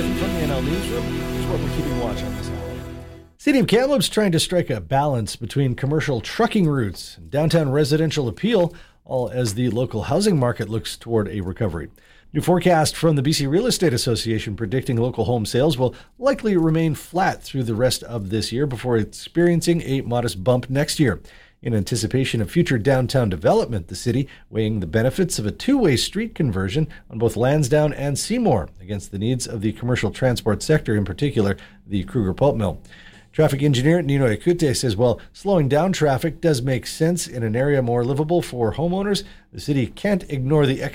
Griffin from the NL Newsroom. Here's what we're keeping watch on this hour. City of Kamloops trying to strike a balance between commercial trucking routes and downtown residential appeal, all as the local housing market looks toward a recovery. New forecast from the BC Real Estate Association predicting local home sales will likely remain flat through the rest of this year before experiencing a modest bump next year. In anticipation of future downtown development, the city weighing the benefits of a two-way street conversion on both Lansdowne and Seymour against the needs of the commercial transport sector, in particular the Kruger Pulp Mill. Traffic engineer Nino Ekute says while slowing down traffic does make sense in an area more livable for homeowners, the city can't ignore the